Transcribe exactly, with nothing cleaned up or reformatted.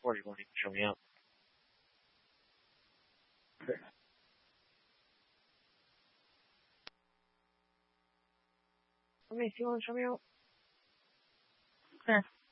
或者用这个声明。对。没听过声明。 对。